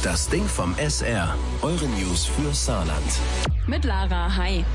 Das Ding vom SR. Eure News für Saarland. Mit Lara, hi.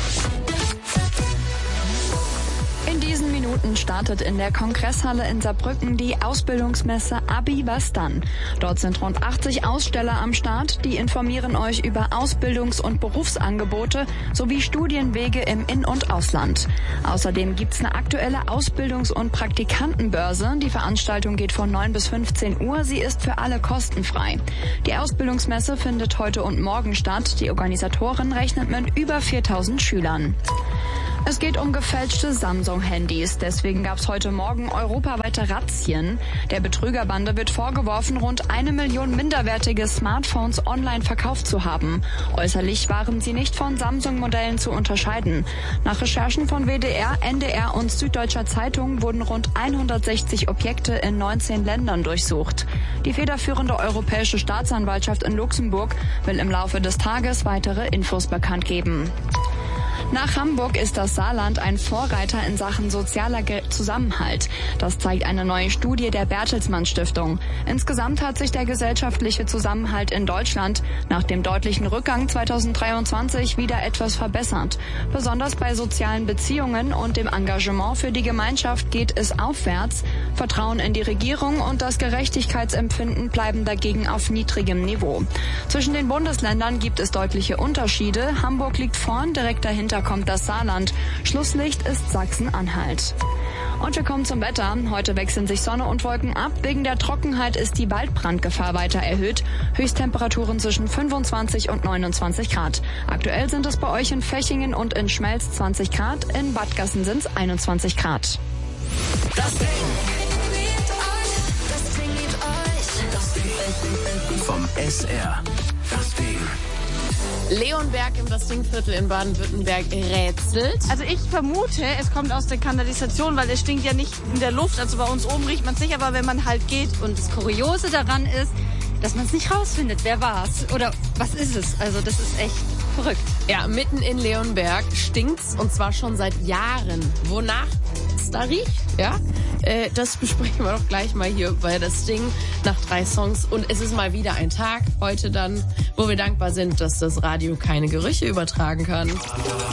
In diesen Minuten startet in der Kongresshalle in Saarbrücken die Ausbildungsmesse Abi was dann. Dort sind rund 80 Aussteller am Start, die informieren euch über Ausbildungs- und Berufsangebote sowie Studienwege im In- und Ausland. Außerdem gibt's eine aktuelle Ausbildungs- und Praktikantenbörse. Die Veranstaltung geht von 9 bis 15 Uhr. Sie ist für alle kostenfrei. Die Ausbildungsmesse findet heute und morgen statt. Die Organisatorin rechnet mit über 4000 Schülern. Es geht um gefälschte Samsung-Handys. Deswegen gab es heute Morgen europaweite Razzien. Der Betrügerbande wird vorgeworfen, rund 1 Million minderwertige Smartphones online verkauft zu haben. Äußerlich waren sie nicht von Samsung-Modellen zu unterscheiden. Nach Recherchen von WDR, NDR und Süddeutscher Zeitung wurden rund 160 Objekte in 19 Ländern durchsucht. Die federführende Europäische Staatsanwaltschaft in Luxemburg will im Laufe des Tages weitere Infos bekannt geben. Nach Hamburg ist das Saarland ein Vorreiter in Sachen sozialer Zusammenhalt. Das zeigt eine neue Studie der Bertelsmann Stiftung. Insgesamt hat sich der gesellschaftliche Zusammenhalt in Deutschland nach dem deutlichen Rückgang 2023 wieder etwas verbessert. Besonders bei sozialen Beziehungen und dem Engagement für die Gemeinschaft geht es aufwärts. Vertrauen in die Regierung und das Gerechtigkeitsempfinden bleiben dagegen auf niedrigem Niveau. Zwischen den Bundesländern gibt es deutliche Unterschiede. Hamburg liegt vorn, direkt dahinter kommt das Saarland. Schlusslicht ist Sachsen-Anhalt. Und wir kommen zum Wetter. Heute wechseln sich Sonne und Wolken ab. Wegen der Trockenheit ist die Waldbrandgefahr weiter erhöht. Höchsttemperaturen zwischen 25 und 29 Grad. Aktuell sind es bei euch in Fechingen und in Schmelz 20 Grad. In Bad Gassen sind es 21 Grad. Das Ding. Vom SR. Das Ding. Leonberg im Das Ding-Viertel in Baden-Württemberg rätselt. Also ich vermute, es kommt aus der Kanalisation, weil es stinkt ja nicht in der Luft. Also bei uns oben riecht man es nicht, aber wenn man halt geht. Und das Kuriose daran ist, dass man es nicht rausfindet, wer war's oder was ist es. Also das ist echt verrückt. Ja, mitten in Leonberg stinkt's und zwar schon seit Jahren. Wonach es da riecht, ja? Das besprechen wir doch gleich mal hier bei Das Ding nach 3 Songs. Und es ist mal wieder ein Tag, heute dann, wo wir dankbar sind, dass das Radio keine Gerüche übertragen kann.